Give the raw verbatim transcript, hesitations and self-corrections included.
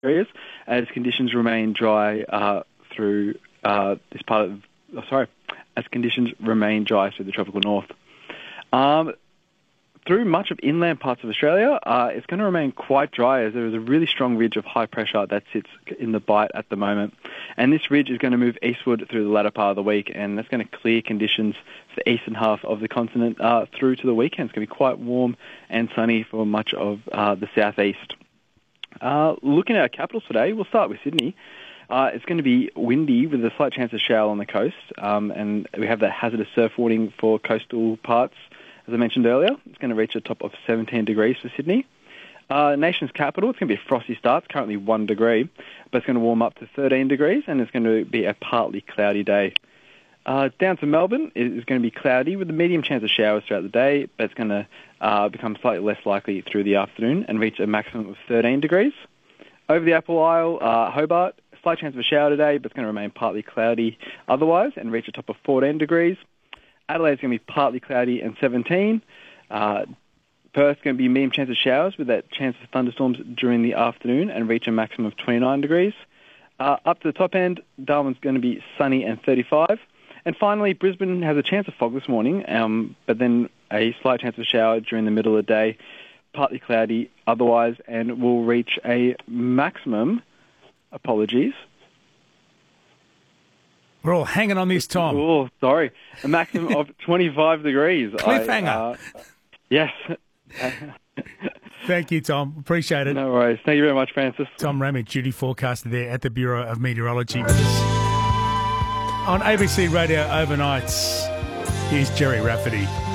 areas as conditions remain dry uh, through uh, this part of, oh, sorry, as conditions remain dry through the tropical north. Um, through much of inland parts of Australia, uh, it's going to remain quite dry as there is a really strong ridge of high pressure that sits in the Bight at the moment. And this ridge is going to move eastward through the latter part of the week, and that's going to clear conditions for the eastern half of the continent uh, through to the weekend. It's going to be quite warm and sunny for much of uh, the southeast. Uh, looking at our capitals today, we'll start with Sydney. Uh, it's going to be windy with a slight chance of shower on the coast, um, and we have that hazardous surf warning for coastal parts, as I mentioned earlier. It's going to reach a top of seventeen degrees for Sydney. Uh, nation's capital, it's going to be a frosty start. It's currently one degree, but it's going to warm up to thirteen degrees, and it's going to be a partly cloudy day. Uh, down to Melbourne, it is going to be cloudy with a medium chance of showers throughout the day, but it's going to uh, become slightly less likely through the afternoon and reach a maximum of thirteen degrees. Over the Apple Isle, uh, Hobart, slight chance of a shower today, but it's going to remain partly cloudy otherwise and reach a top of fourteen degrees. Adelaide's going to be partly cloudy and seventeen. Uh, Perth's going to be medium chance of showers with that chance of thunderstorms during the afternoon and reach a maximum of twenty-nine degrees. Uh, up to the top end, Darwin's going to be sunny and thirty-five. And finally, Brisbane has a chance of fog this morning, um, but then a slight chance of shower during the middle of the day, partly cloudy otherwise, and will reach a maximum, apologies. We're all hanging on this, Tom. Oh, sorry. A maximum of twenty-five degrees. Cliffhanger. I, uh, yes. Thank you, Tom. Appreciate it. No worries. Thank you very much, Francis. Tom Ramage, duty forecaster there at the Bureau of Meteorology with us. On A B C Radio Overnights, here's Jerry Rafferty.